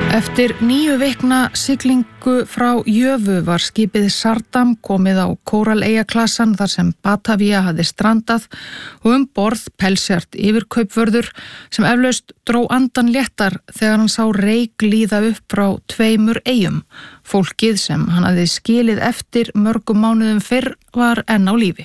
Eftir 9 vikna siglingu frá Jöfu var skipið Sardam komið á Kóraleyjaklassan þar sem Batavia hafði strandað og borð Pelsjart yfirkaupvörður sem eflaust dró andan léttar þegar hann sá reyk líða upp frá 2 eyjum. Fólkið sem hann hafði skilið eftir mörgum mánuðum fyrr var enn á lífi.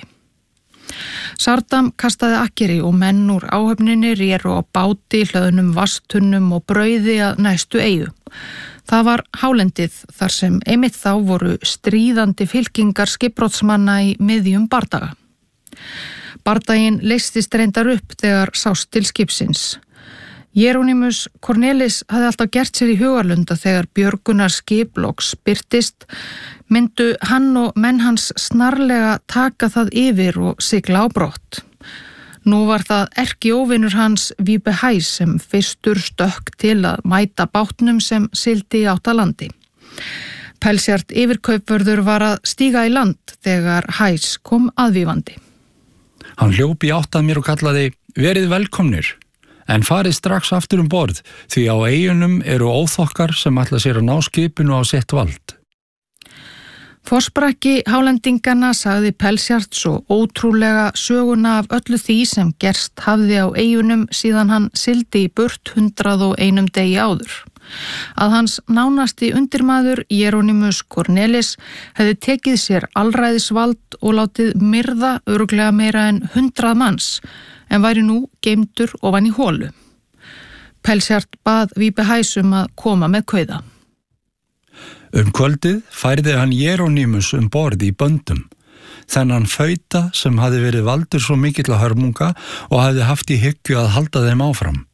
Sardam kastaði akkeri og menn úr áhöfninni réru á báti, hlöðnum vastunnum og brauði að næstu eyju. Það var hálendið þar sem einmitt þá voru stríðandi fylkingar skipbrotsmanna í miðjum bardaga. Bardaginn leystist reyndar upp þegar sást til skipsins. Jeronimus Cornelis hafði alltaf gert sér í hugarlunda þegar björgunarskip loks birtist, myndu hann og menn hans snarlega taka það yfir og sigla á brott. Nú var það erkióvinur hans Vibe Hæs sem fyrstur stökk til að mæta bátnum sem sigldi í átt að landi. Pelsjart yfirkaupvörður var að stíga í land þegar Hæs kom aðvífandi. Hann hljóp í átt að mér og kallaði: "Verið velkomnir, en farið strax aftur borð, því á eyjunum eru óþokkar sem ætla sér að ná skipinu á sitt vald." Forsprakki hálendinganna sagði Pelsjart svo ótrúlega söguna af öllu því sem gerst hafði á eyjunum síðan hann sigldi í burt 101 degi áður. Að hans nánasti undirmaður Jeronimus Cornelis hefði tekið sér alræðisvald og látið myrða örugglega meira en 100 manns, en væri nú geymdur ofan í holu. Pelsjart bað Vibe Hæs að koma með kauða. Kvöldið færði hann Jeronimus borð í böndum, þennan fauta sem hafði verið valdur svo mikilla hörmunga og hafði haft í hyggju að halda þeim áfram.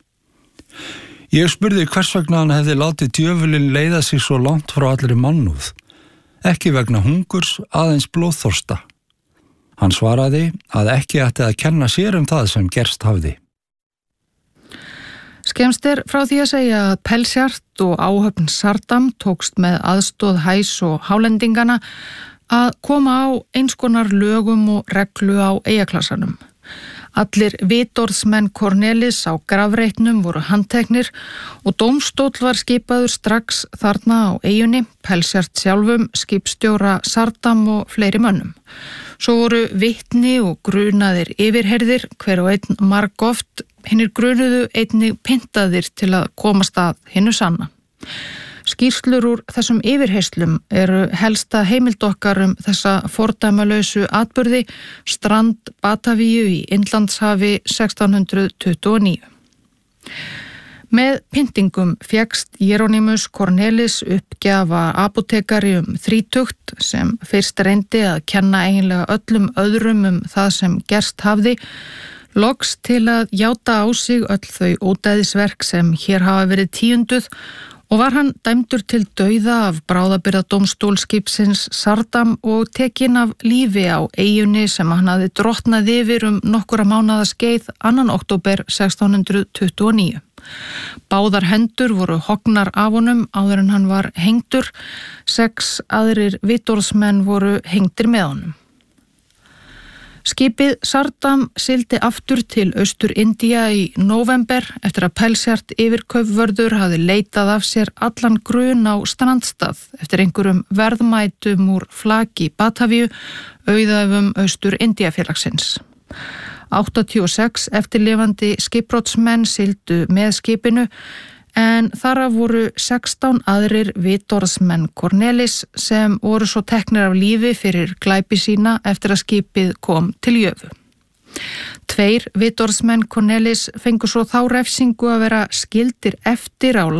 Ég spurði hvers vegna hann hefði látið djöfulinn leiða sig svo langt frá allri mannúð, ekki vegna hungurs, aðeins blóðþorsta. Hann svaraði að ekki ætti að kenna sér það sem gerst hafði. Skemmst frá því að segja að Pelsjart og áhöfn Sardam tókst með aðstoð Hæs og hálendingana að koma á einskonar lögum og reglu á eyjaklassanum. Allir vitorðsmenn Cornelis á grafreitnum voru handteknir og dómstóll var skipaður strax þarna á eyjunni, Pelsjart sjálfum, skipstjóra Sardam og fleiri mönnum. Svo voru vitni og grunaðir yfirherðir, hver og einn margoft, hinnir grunuðu einnig pyntaðir til að komast að hinnu sanna. Skýrslur úr þessum yfirheyslum eru helsta heimild okkar þessa fordæmalausu atburði, strand Batavíu í Indlandshafi 1629. Með pyntingum fékkst Jeronimus Cornelis uppgjafa apótekari 30 sem fyrst reyndi að kenna eiginlega öllum öðrum það sem gerst hafði, loks til að játa á sig öll þau ódæðisverk sem hér hafa verið tíunduð og var hann dæmdur til dauða af bráðabirgðadómstólskipsins Sardam og tekinn af lífi á eyjunni sem hann hafði drottnað yfir nokkura mánaða skeið 2. október 1629. Báðar hendur voru hognar af honum áður en hann var hengdur, 6 aðrir vitorðsmenn voru hengdir með honum. Skipið Sardam sigldi aftur til Austur-Indía í nóvember eftir að Pelsjart yfirkaupvörður hafði leitað af sér allan grun á strandstað eftir einhverjum verðmætum úr flaki Batavíu, auðæfum Austur-Indíafélagsins. 86 eftirlifandi skipbrotsmenn sigldu með skipinu, en þar af voru 16 aðrir vitorðsmenn Cornelis sem voru svo teknir af lífi fyrir glæpi sína eftir að skipið kom til Jöfu. 2 vitorðsmenn Cornelis fengu svo þá refsingu að vera skildir eftir á